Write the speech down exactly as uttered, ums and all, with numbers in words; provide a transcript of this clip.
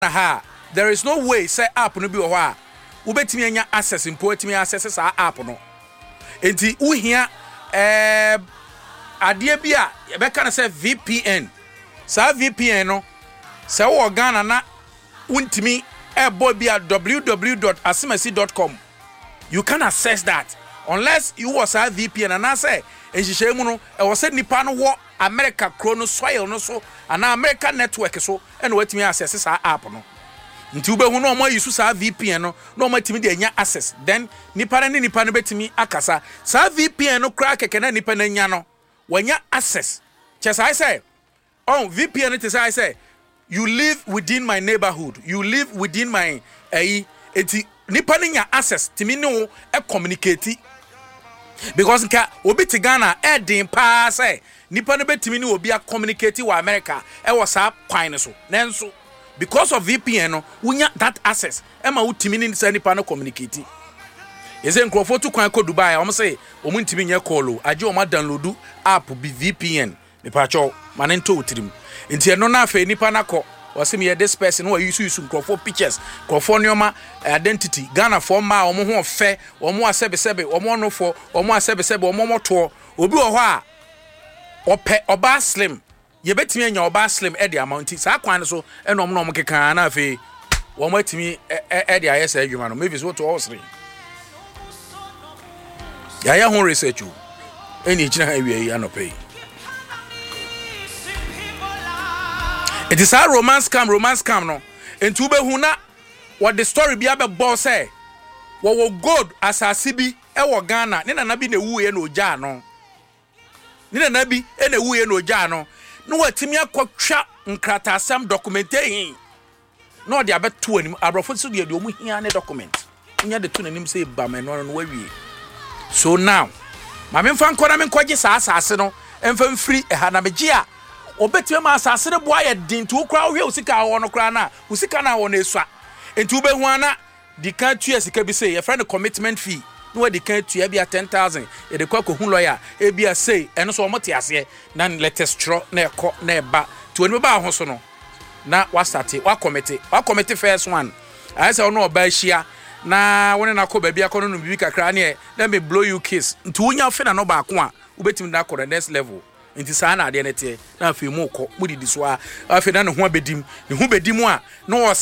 ha there is no way say app no bi wo ha ubetimi anya access mpo etimi access sa app no enti uhia eh ade bia ye beka na say V P N sa V P N no say wo Ghana na untimi ebo bia w w w dot asimasi dot com you can access that unless you was a V P N and I say ehihye mu no e wo say nipa no wo America chrono soil no so and American network so and wetimi access sa app no nti ube hu no mo yisu sa V P N no no matimi de anya access then nipa ne nipa no betimi akasa sa V P N no kra keke na nipa na nya no wanya access chese I say on V P N it is I say you live within my neighborhood you live within my eh enti nipa ne nya access timi ne e communicate because nka obi ti Ghana e din pa say nipa no betimi ne obi a communicate wa America e wo sa kwan so nenso because of V P N no wunya that access ema wutimi ni say nipa no communicate yese nkrofo tu kwan ko Dubai o mo say o mu ntimi nye call age o ma download app bi V P N me pa cho mane nto utirim enti eno na afa nipa nako o se me ye this person who use use nkrofo pictures nkrofo nyoma identity Ghana for ma o mo ho fe o mo asebe sebe o mo no for o mo asebe sebe o mo moto obi wo ho a ope oba slim ye betimi anya oba slim e de amount sa kwan so e no no mo keka na afi wo mo atimi e de ayesa adwuma no maybe so to osre ya ya ho research o eni gina ha wi yi anope it is a romance scam romance scam no entu be hu na what the story bia be boss say wo wo gold asase bi e wo Ghana ne na bi na wu ye na oja no ne na bi e na wu ye na oja no no watimi akotwa nkrata asam documentation no de abeto anim abrofo so de de omu hia ne document nya de to nanim say ba me no no wawie so now ma me mfa nkora me nkwaje sa asase no emfa mfiri e ha na meje a obetime ma asase ne boa ye din to kra wo hwe usika wo no kra na usika na wo na esua enti wo behu ana di kan tu asika bi say ye friend commitment fee no di kan tu bia ten thousand e de kwa ko hu lawyer e bia say eno so omote ase na latest tro na ekọ na eba to oni ba ho so no na wa start wa committee wa committee first one I say ono oba hia na woni na ko ba bia ko no bibi kakra ne let me blow you kiss nti wonya fe na no ba ko a ubetim na ko the next level nti sa na ade ne te na afi mu ko mu didi so a afi na ne ho abedim ne ho bedim a no